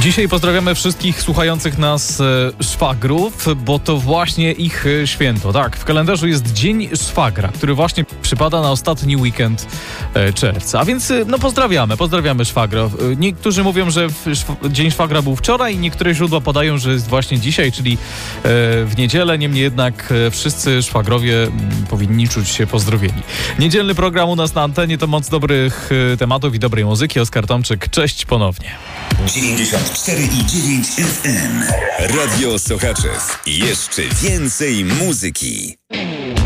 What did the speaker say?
Dzisiaj pozdrawiamy wszystkich słuchających nas szwagrów, bo to właśnie ich święto. Tak, w kalendarzu jest Dzień Szwagra, który właśnie przypada na ostatni weekend czerwca. A więc pozdrawiamy szwagra. Niektórzy mówią, że Dzień Szwagra był wczoraj, niektóre źródła podają, że jest właśnie dzisiaj, czyli w niedzielę. Niemniej jednak wszyscy szwagrowie powinni czuć się pozdrowieni. Niedzielny program u nas na antenie to moc dobrych tematów i dobrej muzyki. Oskar Tomczyk, cześć ponownie. 94,9 FM. Radio Sochaczew. Jeszcze więcej muzyki.